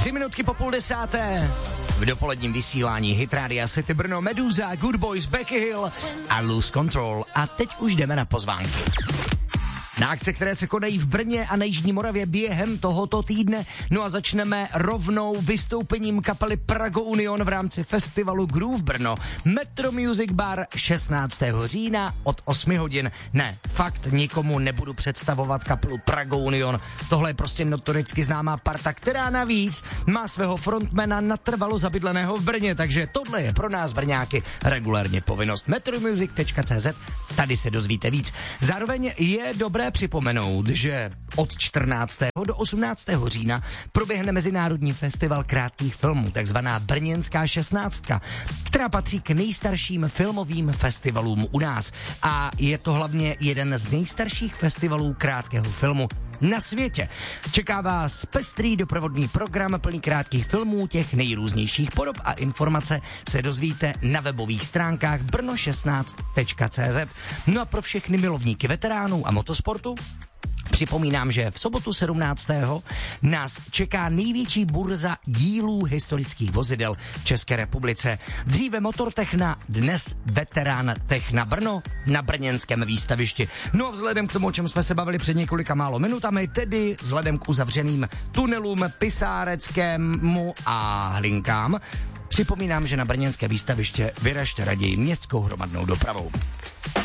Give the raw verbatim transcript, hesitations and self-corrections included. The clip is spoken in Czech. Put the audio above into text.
Tři minutky po půl desáté. V dopoledním vysílání Hit Rádia City Brno, Meduza, Good Boys, Becky Hill a Lose Control. A teď už jdeme na pozvánky. Na akce, které se konají v Brně a na Jižní Moravě během tohoto týdne. No a začneme rovnou vystoupením kapely Prago Union v rámci festivalu Groove Brno. Metro Music Bar šestnáctého října od osmi hodin. Ne, fakt nikomu nebudu představovat kapelu Prago Union. Tohle je prostě notoricky známá parta, která navíc má svého frontmana natrvalo zabydleného v Brně, takže tohle je pro nás Brňáky regulárně povinnost. metromusic tečka cé zet, tady se dozvíte víc. Zároveň je dobré připomenout, že od čtrnáctého do osmnáctého října proběhne Mezinárodní festival krátkých filmů, takzvaná Brněnská šestnáctka, která patří k nejstarším filmovým festivalům u nás. A je to hlavně jeden z nejstarších festivalů krátkého filmu na světě. Čeká vás pestrý doprovodný program plný krátkých filmů těch nejrůznějších podob a informace se dozvíte na webových stránkách brno šestnáct tečka cé zet. No a pro všechny milovníky veteránů a motosportu připomínám, že v sobotu sedmnáctého nás čeká největší burza dílů historických vozidel v České republice. Dříve Motortechna, dnes Veterán Techna Brno na brněnském výstavišti. No a vzhledem k tomu, o čem jsme se bavili před několika málo minutami, tedy vzhledem k uzavřeným tunelům Pisáreckému a Hlinkám, připomínám, že na brněnské výstaviště vyražte raději městskou hromadnou dopravou.